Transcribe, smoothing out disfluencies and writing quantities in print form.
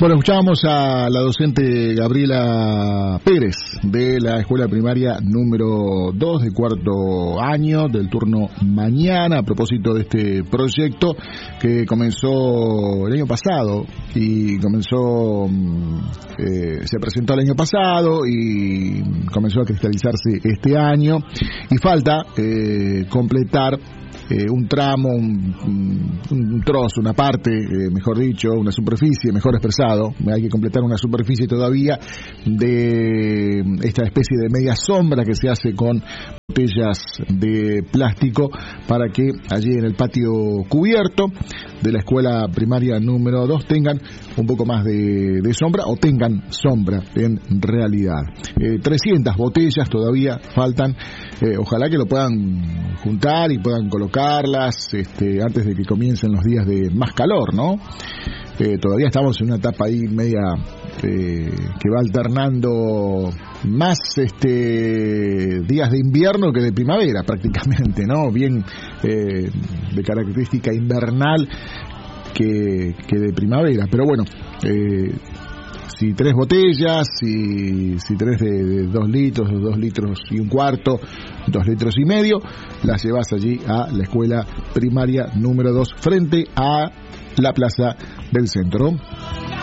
Bueno, escuchábamos a la docente Gabriela Pérez de la escuela primaria número 2 de cuarto año del turno mañana, a propósito de este proyecto que comenzó el año pasado y se presentó el año pasado y comenzó a cristalizarse este año y falta completar un tramo, un trozo, una parte, mejor dicho, una superficie, mejor expresado. Hay que completar una superficie todavía de esta especie de media sombra que se hace con botellas de plástico para que allí en el patio cubierto de la escuela primaria número 2 tengan un poco más de sombra o tengan sombra en realidad. 300 botellas todavía faltan, ojalá que lo puedan juntar y puedan colocarlas antes de que comiencen los días de más calor, ¿no? Todavía estamos en una etapa ahí media que va alternando más días de invierno que de primavera prácticamente, ¿no? Bien de característica invernal que de primavera, pero bueno, si 3 botellas, si 3 de 2 litros, 2 litros y un cuarto, 2 litros y medio, las llevas allí a la escuela primaria número 2 frente a la plaza del centro.